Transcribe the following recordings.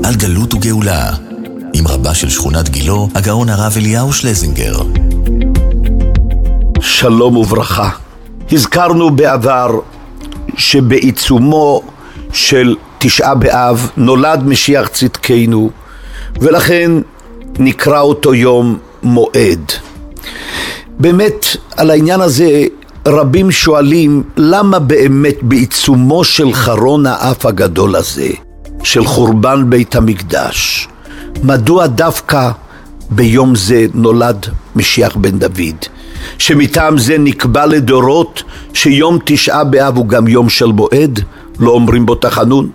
על גלות וגאולה, עם רבה של שכונת גילו, הגאון הרב אליהו שלזינגר. שלום וברכה. הזכרנו בעבר שבעיצומו של תשעה באב נולד משיח צדקנו, ולכן נקרא אותו יום מועד. באמת על העניין הזה רבים שואלים, למה באמת בעיצומו של חרון האף הגדול הזה, של חורבן בית המקדש, מדוע דווקא ביום זה נולד משיח בן דוד, שמטעם זה נקבע לדורות שיום תשעה באב הוא גם יום של מועד, לא אומרים בו תחנון?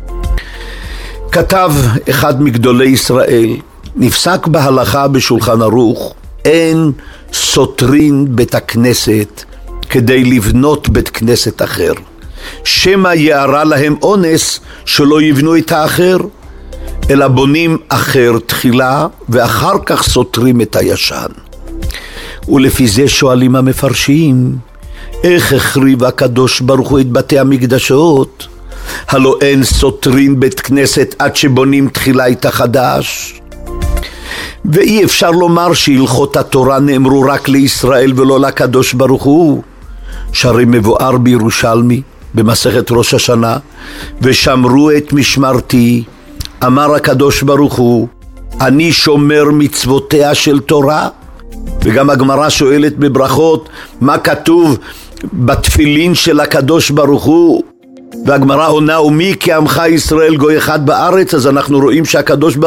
כתב אחד מגדולי ישראל, נפסק בהלכה בשולחן ערוך, אין סותרין בית הכנסת כדי לבנות בית כנסת אחר, שמא יערה להם אונס שלא יבנו את האחר, אלא בונים אחר תחילה ואחר כך סותרים את הישן. ולפי זה שואלים המפרשים, איך החריב הקדוש ברוך הוא את בתי המקדשות? הלא אין סותרין בית כנסת עד שבונים תחילה את החדש. ואי אפשר לומר שהלכות התורה נאמרו רק לישראל ולא לקדוש ברוך הוא. שהרי מבואר בירושלמי במסכת ראש השנה, ושמרו את משמרתי, אמר הקדוש ברוך הוא, אני שומר מצוותיה של תורה. וגם הגמרא שואלת בברכות, מה כתוב בתפילין של הקדוש ברוך הוא? והגמרא עונה, ומי כעמך ישראל גוי אחד בארץ? אז אנחנו רואים שהקדוש ברוך